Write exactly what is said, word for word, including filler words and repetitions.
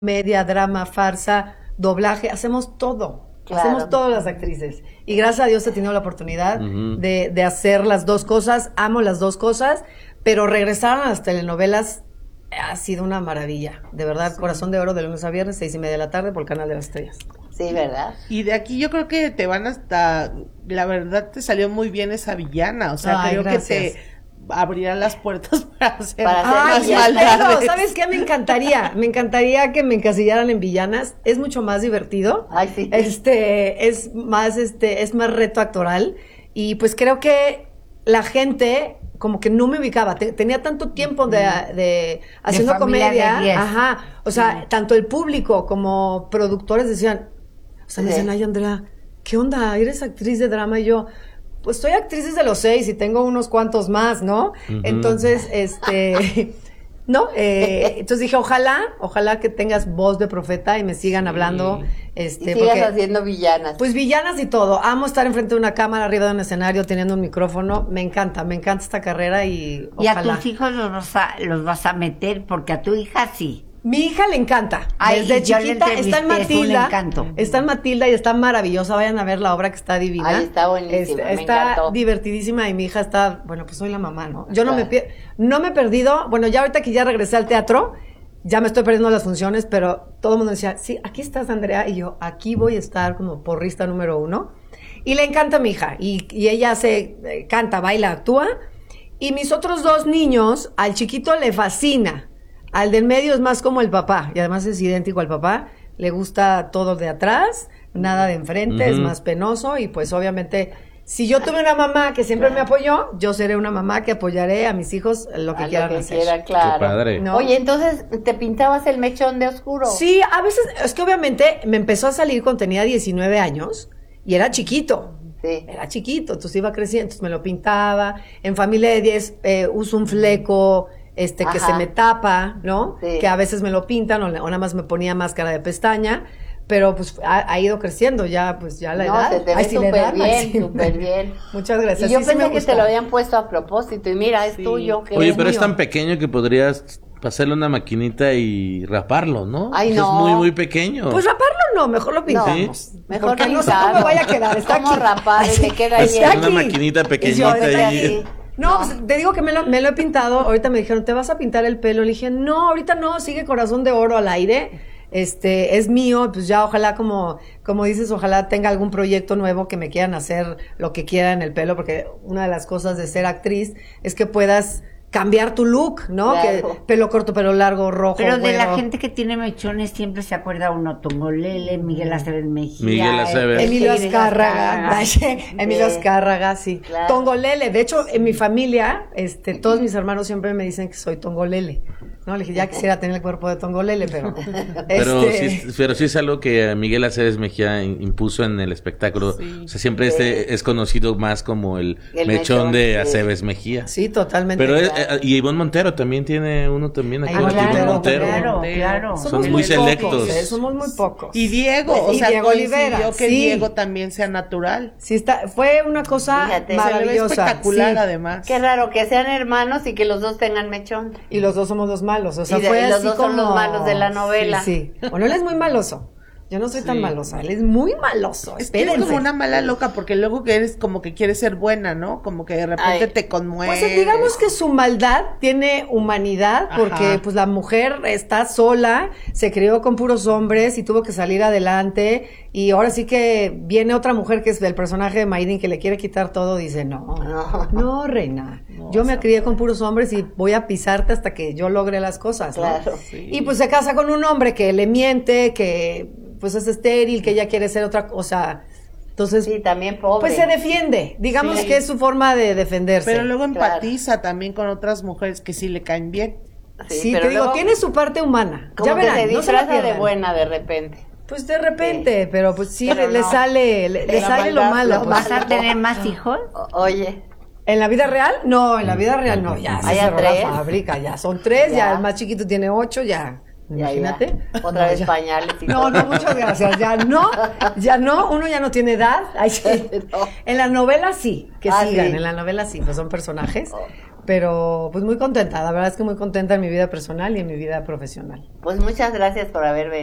media, drama, farsa, doblaje, hacemos todo. Claro. Hacemos todas las actrices. Y gracias a Dios he tenido la oportunidad Ujú. de, de hacer las dos cosas. Amo las dos cosas, pero regresar a las telenovelas ha sido una maravilla. De verdad, Corazón de Oro de lunes a viernes, seis y media de la tarde por el Canal de las Estrellas. Sí, ¿verdad? Y de aquí yo creo que te van hasta, la verdad te salió muy bien esa villana, o sea, Ay, creo gracias. que te abrirá las puertas para hacer, Para hacer más Ay, sí, villanas. pero, maldades. ¿sabes qué? Me encantaría, me encantaría que me encasillaran en villanas. Es mucho más divertido. Ay, sí. Este, es más, este, es más reto actoral. Y pues creo que la gente como que no me ubicaba. Te- tenía tanto tiempo de, de haciendo Familia comedia. de diez. Ajá. O sea, tanto el público como productores decían, o sea, me Sí. decían, ay, Andrea, ¿qué onda? ¿Eres actriz de drama? Y yo, pues soy actriz desde los seis y tengo unos cuantos más, ¿no? Ujú. Entonces, este, ¿no? Eh, entonces dije, ojalá, ojalá que tengas voz de profeta y me sigan hablando, Y este, sigas porque, haciendo villanas. pues villanas y todo. Amo estar enfrente de una cámara, arriba de un escenario, teniendo un micrófono. Me encanta, me encanta esta carrera y Y a ojalá. tus hijos los vas a, los vas a meter, porque a tu hija sí. Mi hija le encanta. Ay, Desde yo la chiquita está en entrevisté, es un Matilda. encanto. Está en Matilda y está maravillosa. Vayan a ver la obra que está divina. Ay, está buenísima, Este, me está encantó. divertidísima y mi hija está, bueno, pues soy la mamá, ¿no? Yo no Claro. me pier- no me he perdido. Bueno, ya ahorita que ya regresé al teatro, ya me estoy perdiendo las funciones, pero todo el mundo decía, sí, aquí estás, Andrea, y yo, aquí voy a estar como porrista número uno. Y le encanta a mi hija, y, y ella se eh, canta, baila, actúa. Y mis otros dos niños, al chiquito le fascina. Al del medio es más como el papá, y además es idéntico al papá. Le gusta todo de atrás, nada de enfrente, es Ujú. más penoso, y pues obviamente, si yo tuve una mamá que siempre me apoyó, yo seré una mamá que apoyaré a mis hijos en lo que A quieran lo que hacer. quieran, claro. Qué padre. No. Oye, entonces, ¿te pintabas el mechón de oscuro? Sí, a veces, es que obviamente me empezó a salir cuando tenía diecinueve años, y era chiquito. Sí. Era chiquito, entonces iba creciendo, entonces me lo pintaba. En familia de diez eh, uso un fleco este que Ajá. se me tapa, ¿no? Sí. Que a veces me lo pintan o, o nada más me ponía máscara de pestaña, pero pues ha, ha ido creciendo ya, pues ya la No, edad. se te Ay, ve sí, la súper edad, bien, ay, sí. súper bien. Muchas gracias. Y yo Sí, sí me pensé que gusta. te lo habían puesto a propósito y mira, es Sí. tuyo. que Oye, es pero es mío. tan pequeño que podrías pasarle una maquinita y raparlo, ¿no? Ay, Es no. muy, muy pequeño. Pues raparlo no, mejor lo pintamos. Sí. Mejor Porque no sé pintarlo. cómo vaya a quedar, está ¿Cómo aquí. rapar? Y le queda Así, bien. Está una aquí. maquinita Y yo, pequeñita está ahí. aquí. No, No. pues, te digo que me lo, me lo he pintado. Ahorita me dijeron, ¿te vas a pintar el pelo? Le dije, no, ahorita no, sigue Corazón de Oro al aire. Este, es mío, pues ya ojalá como, como dices, ojalá tenga algún proyecto nuevo que me quieran hacer lo que quiera en el pelo, porque una de las cosas de ser actriz es que puedas cambiar tu look, ¿no? Claro. Que pelo corto, pelo largo, rojo, Pero de la güero. gente que tiene mechones siempre se acuerda uno, Tongolele, Miguel Aceves Mejía. Miguel Aceves. eh, Emilio Emilio Azcárraga, Azcárraga. Emilio Sí. Azcárraga, sí. Claro. Tongolele, de hecho, en mi familia, este, todos mis hermanos siempre me dicen que soy Tongolele. No, le dije, ya quisiera tener el cuerpo de Tongolele, pero... Pero, este, sí, pero sí es algo que Miguel Aceves Mejía in- impuso en el espectáculo. Sí. O sea, siempre Sí. este es conocido más como el, El mechón, mechón, de sí. Aceves Mejía. sí, totalmente. Pero es- claro. eh, y Ivonne Montero también tiene uno también, Ay, acuérdate, claro, Ivonne Montero. claro, Montero. claro. somos son muy muy selectos. pocos, ¿eh? Somos muy pocos. Y Diego, o Y sea, Diego coincidió Olivera, que sí. Diego también sea natural. Sí, está, fue una cosa Fíjate. Se le ve maravillosa. espectacular sí. además. Qué raro que sean hermanos y que los dos tengan mechón. Y los dos somos los malos, o sea, Y de- fue y los así dos son como... los malos de la novela. Sí, sí. Bueno, él es muy maloso. Yo no soy tan Sí. malosa, él es muy maloso. Es que es Espérense. como una mala loca, porque luego que eres como que quieres ser buena, ¿no? Como que de repente Ay. te conmueves. Pues digamos que su maldad tiene humanidad, porque Ajá. pues la mujer está sola, se crió con puros hombres y tuvo que salir adelante, y ahora sí que viene otra mujer que es del personaje de Mayrin que le quiere quitar todo, dice, no, No. no, reina, No, yo me o sea, crié con puros hombres y voy a pisarte hasta que yo logre las cosas, ¿no? Claro. Sí. Y pues se casa con un hombre que le miente, que pues es estéril, que ella quiere ser otra cosa, entonces... Sí, también pobre. Pues se defiende, digamos Sí. que es su forma de defenderse. Pero luego Claro. empatiza también con otras mujeres que sí le caen bien. Sí, pero te digo, luego tiene su parte humana. como Ya que verán, se no se la disfraza de pierdan. buena de repente. Pues de repente, pero pues sí, Pero le, le no. sale, le, le La sale lo maldad, malo. la pues. ¿Vas a tener más hijos? O- oye, ¿En la vida real? No, en la vida real no, ya se ¿Hay a cerró tres? la fábrica, ya son tres, ya. Ya. el más chiquito tiene ocho, ya. ya, Imagínate. ya. Otra No, vez ya. pañales y No, todo. no, muchas gracias. Ya no, ya no, uno ya no tiene edad. Ay, sí. No. En la novela sí, que Ah, sigan, sí. en la novela sí, pues son personajes. Oh. Pero pues muy contenta, la verdad es que muy contenta en mi vida personal y en mi vida profesional. Pues muchas gracias por haber venido.